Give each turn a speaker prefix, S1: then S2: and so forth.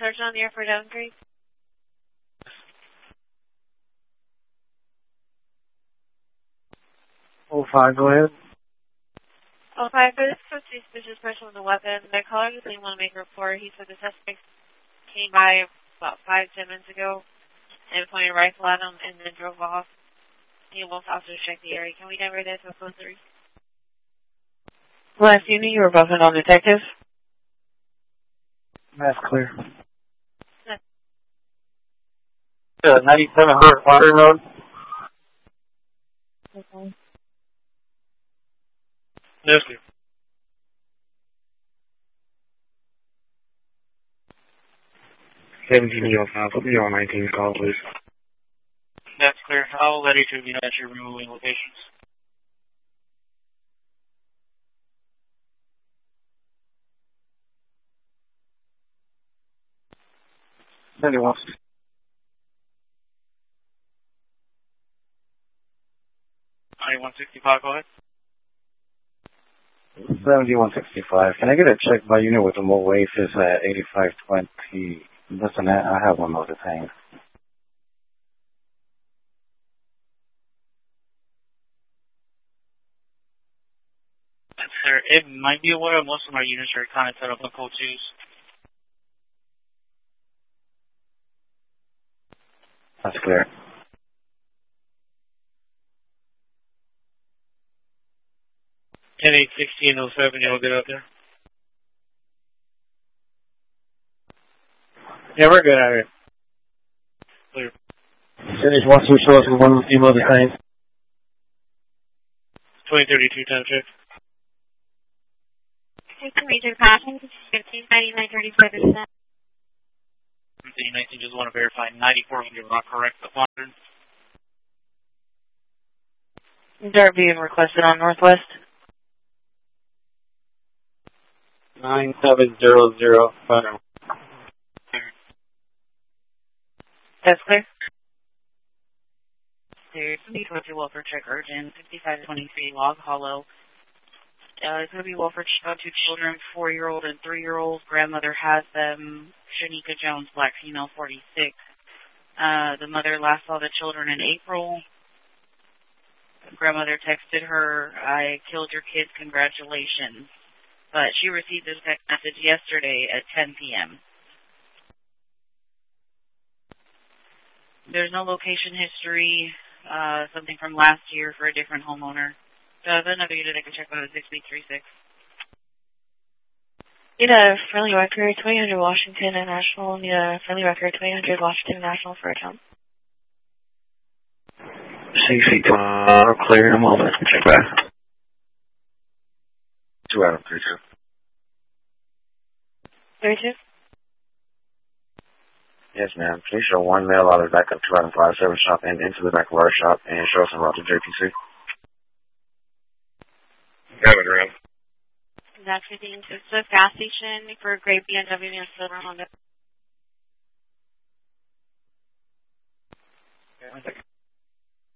S1: Sergeant on the air for Devon Creek.
S2: Oh, 05, go ahead.
S1: Oh, 05, for this suspicious person with a weapon, the caller just didn't want to make a report. He said the suspect came by about 5-10 minutes ago and pointed a rifle at him and then drove off. He wants officers to check the area. Can we divert that to a code 3?
S3: Last unit, you were bumping on detective.
S2: That's clear.
S4: 9700 Water Road.
S3: Okay.
S4: Yes, sir.
S2: 1705, put me on 19 call, please.
S4: That's clear. I'll let you to be at your removing locations.
S2: Anyone?
S4: 9165, go ahead.
S2: 7165. Can I get a check by unit with the more waves is at 8520? Listen, I have one more to hang.
S4: Sir, it might be aware most of our units are kind of set up on code 2s.
S2: That's clear.
S4: Ten 81607, you'll get out there.
S2: Yeah, we're good out here.
S4: Clear.
S2: Finish once we show us one email to hang.
S4: 2032 time check.
S1: Major passion, 159937.
S4: 19 just want to verify 9400 not correct. The London.
S3: Dart being requested on Northwest.
S4: 9700.
S3: That's clear.
S5: There's somebody towards your welfare check urgent, 5523 Log Hollow. It's going to be welfare check on 2 children, 4-year-old and 3-year-old. Grandmother has them. Shanika Jones, black female, 46. The mother last saw the children in April. Grandmother texted her, "I killed your kids, congratulations." But she received this text message yesterday at 10 p.m. There's no location history, something from last year for a different homeowner. So I have another unit I can check out at 6836.
S3: Need a friendly record 2000 Washington and National. Need a friendly record 2000 Washington National for account.
S2: CC clear. I'm all done. Check back. 2 out of 32.
S3: 32?
S2: Yes, ma'am. Please show one male out of the back of 2 out of 5 service shop and into the back of our shop and show us en route to JPC. Kevin, around.
S1: That's 15 to the gas station for a gray BMW and silver Honda.